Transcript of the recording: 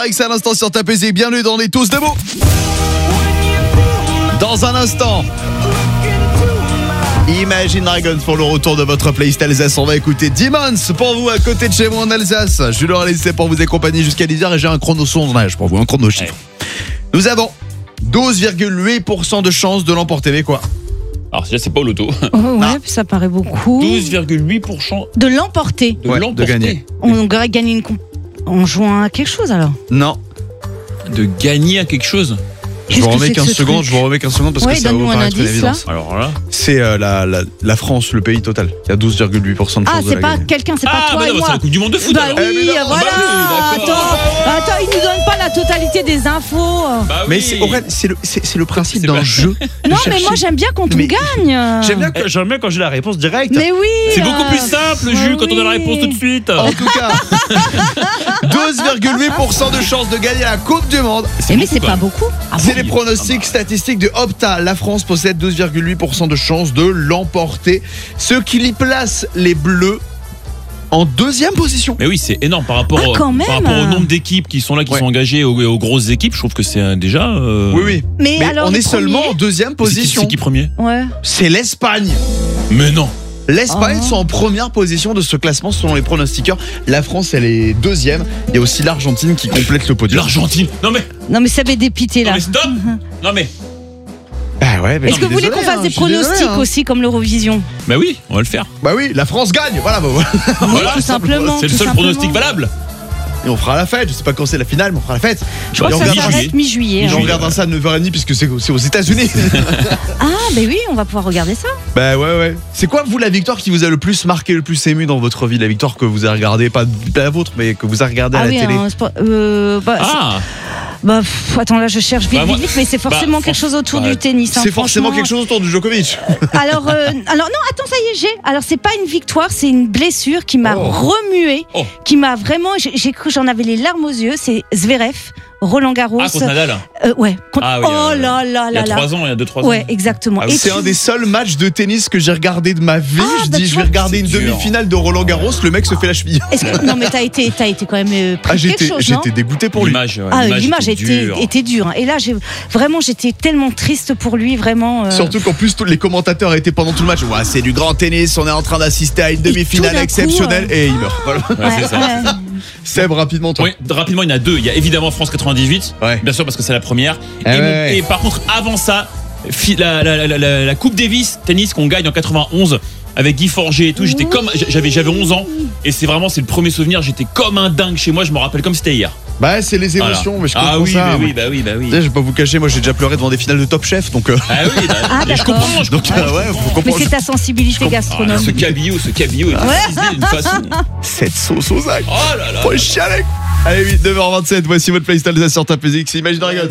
Garrix à l'instant sur ta PC. Bienvenue dans les Tous Debout. Dans un instant, Imagine Dragons pour le retour de votre playlist Alsace. On va écouter Demons pour vous à côté de chez moi en Alsace. Je leur laisse pour vous accompagner jusqu'à 10h et j'ai un chrono sondage pour vous, un chrono chiffre. Nous avons 12,8% de chance de l'emporter, mais quoi? Alors déjà c'est pas au loto. Ouais, ça paraît beaucoup. 12,8% De l'emporter. De gagner. On gagne en jouant à quelque chose alors. Non. De gagner à quelque chose. Je vous remets 15 secondes, parce que ça va vous paraître une évidence. Alors là. C'est la France, le pays total. Il y a 12,8% de chance de la c'est pas gagner. quelqu'un, c'est pas toi et bah moi. c'est la Coupe du Monde de foot. Bah alors. oui, non, voilà. bah oui, d'accord. Attends, il nous donne pas la totalité des infos. Bah oui. Mais c'est le principe d'un jeu. Non, mais moi j'aime bien quand on Mais- gagne. J'aime bien quand j'ai la réponse directe. Mais oui. C'est beaucoup plus simple, Jules, quand on a la réponse tout de suite. En tout cas, 12,8% de chance de gagner la Coupe du Monde. Mais c'est pas beaucoup. Ah C'est bon les pronostics statistiques de Opta. La France possède 12,8% de chance de l'emporter, ce qui lui place les Bleus en deuxième position. Mais oui, c'est énorme par rapport, quand même. par rapport au nombre d'équipes qui sont là, qui Ouais. sont engagées aux grosses équipes. Je trouve que c'est déjà. Oui. Mais alors, on les est seulement en deuxième position. C'est qui premier? Ouais. C'est l'Espagne. Mais non. L'Espagne Oh. sont en première position de ce classement selon les pronostiqueurs. La France, elle est deuxième. Il y a aussi l'Argentine qui complète le podium. L'Argentine. Non mais Ça m'est dépité non là. mais stop. Non mais. Bah ouais, mais Est-ce que vous voulez qu'on fasse des pronostics aussi comme l'Eurovision? Bah oui, on va le faire. Bah oui, la France gagne. Voilà. Voilà, tout simplement. C'est le tout seul simplement. pronostic valable. Et on fera la fête. Je sais pas quand c'est la finale, mais on fera la fête. Je crois Et que on ça regarde s'arrête mi-juillet. Et hein. on regarde ça à 9h30 puisque c'est aux États-Unis. Ah, ben oui, on va pouvoir regarder ça. Bah ouais. C'est quoi, vous, la victoire qui vous a le plus marqué, le plus ému dans votre vie? La victoire que vous avez regardée, pas la vôtre, mais que vous avez regardée à la télé. Attends, là je cherche vite, mais c'est forcément quelque chose autour du tennis. hein, C'est forcément franchement. quelque chose autour du Djokovic. Alors non, attends, ça y est, j'ai. Alors c'est pas une victoire, c'est une blessure qui m'a remué, qui m'a vraiment. J'ai cru, j'en avais les larmes aux yeux. C'est Zverev, Roland Garros. Ah, contre Nadal. Ouais. Ah oui, oh là là Il y là a là. 3 ans, il y a 2-3 ans. Ouais, exactement. Ah, Et C'est un des seuls matchs de tennis que j'ai regardé de ma vie. Ah, Je bah, dis, tu je vais vois, regarder une c'est dur. demi-finale de Roland Garros. Le mec se fait la cheville. Non, mais t'as été quand même pris de quelque chose, non? J'étais dégoûté pour lui. L'image était dure. Et là, j'étais tellement triste pour lui, vraiment. Surtout qu'en plus, tous les commentateurs étaient pendant tout le match. Ouais, c'est du grand tennis. On est en train d'assister à une demi-finale tout d'un exceptionnelle. Et il meurt. Voilà. Ouais, c'est ça. Seb, rapidement, toi. Oui, rapidement, il y en a 2. Il y a évidemment France 98, Ouais. bien sûr parce que c'est la première. Ah Et, ouais. et par contre, avant ça, la Coupe Davis tennis qu'on gagne en 91 avec Guy Forget et tout. J'avais 11 ans et c'est le premier souvenir. J'étais comme un dingue chez moi. Je me rappelle comme c'était hier. Bah, c'est les émotions, mais je comprends oui, ça. bah oui. Je vais pas vous cacher, moi j'ai déjà pleuré devant des finales de Top Chef, donc. Ah oui, et je d'accord. comprends. Donc ouais, faut Mais comprendre. c'est ta sensibilité gastronomique. Ce cabillaud est ciselé d'une façon. Cette sauce aux actes. Oh là là. Faut chialer. Allez, 9h27, voici votre playlist Alsace sur ta musique. C'est Imagine Dragons.